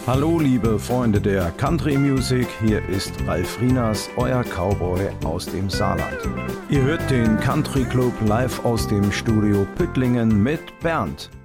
Hallo liebe Freunde der Country Music, hier ist Ralf Rieners, euer Cowboy aus dem Saarland. Ihr hört den Country Club live aus dem Studio Püttlingen mit Bernd.